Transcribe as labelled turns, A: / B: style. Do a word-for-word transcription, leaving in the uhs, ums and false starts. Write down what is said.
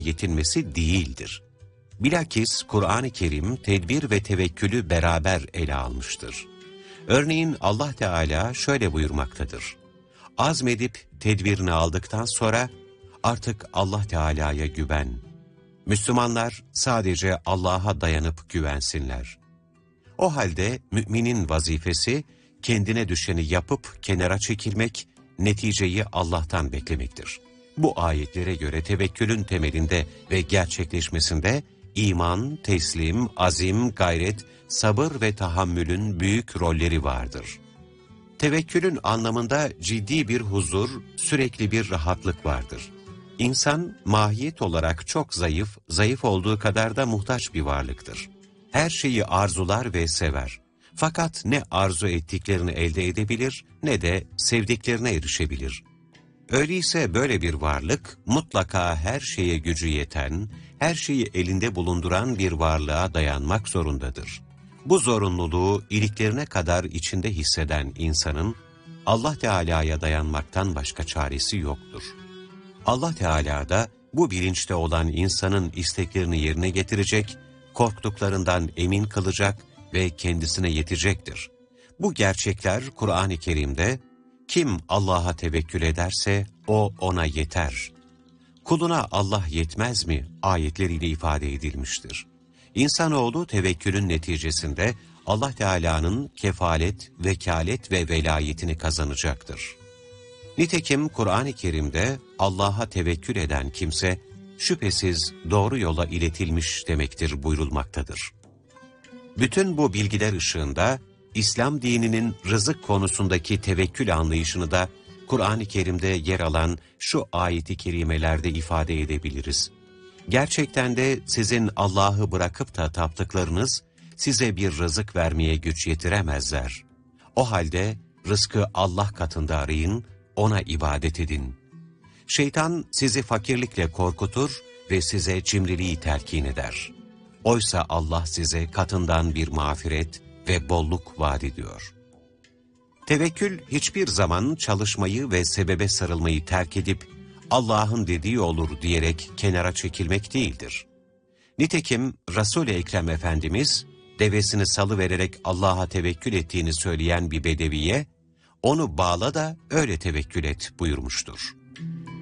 A: yetinmesi değildir. Bilakis Kur'an-ı Kerim tedbir ve tevekkülü beraber ele almıştır. Örneğin Allah Teala şöyle buyurmaktadır: azmedip tedbirini aldıktan sonra artık Allah Teala'ya güven. Müslümanlar sadece Allah'a dayanıp güvensinler. O halde müminin vazifesi kendine düşeni yapıp kenara çekilmek, neticeyi Allah'tan beklemektir. Bu ayetlere göre tevekkülün temelinde ve gerçekleşmesinde iman, teslim, azim, gayret, sabır ve tahammülün büyük rolleri vardır. Tevekkülün anlamında ciddi bir huzur, sürekli bir rahatlık vardır. İnsan mahiyet olarak çok zayıf, zayıf olduğu kadar da muhtaç bir varlıktır. Her şeyi arzular ve sever. Fakat ne arzu ettiklerini elde edebilir ne de sevdiklerine erişebilir. Öyleyse böyle bir varlık mutlaka her şeye gücü yeten, her şeyi elinde bulunduran bir varlığa dayanmak zorundadır. Bu zorunluluğu iliklerine kadar içinde hisseden insanın Allah Teala'ya dayanmaktan başka çaresi yoktur. Allah Teala da bu bilinçte olan insanın isteklerini yerine getirecek, korktuklarından emin kılacak ve kendisine yetecektir. Bu gerçekler Kur'an-ı Kerim'de kim Allah'a tevekkül ederse o ona yeter. Kuluna Allah yetmez mi ayetleriyle ifade edilmiştir. İnsanoğlu tevekkülün neticesinde Allah Teala'nın kefalet, vekalet ve velayetini kazanacaktır. Nitekim Kur'an-ı Kerim'de Allah'a tevekkül eden kimse şüphesiz doğru yola iletilmiş demektir buyurulmaktadır. Bütün bu bilgiler ışığında İslam dininin rızık konusundaki tevekkül anlayışını da Kur'an-ı Kerim'de yer alan şu ayet-i kerimelerde ifade edebiliriz. Gerçekten de sizin Allah'ı bırakıp da taptıklarınız size bir rızık vermeye güç yetiremezler. O halde rızkı Allah katında arayın, ona ibadet edin. Şeytan sizi fakirlikle korkutur ve size cimriliği telkin eder. Oysa Allah size katından bir mağfiret ve bolluk vaat ediyor. Tevekkül hiçbir zaman çalışmayı ve sebebe sarılmayı terk edip Allah'ın dediği olur diyerek kenara çekilmek değildir. Nitekim Resul-i Ekrem Efendimiz devesini salıvererek Allah'a tevekkül ettiğini söyleyen bir bedeviye onu bağla da öyle tevekkül et buyurmuştur.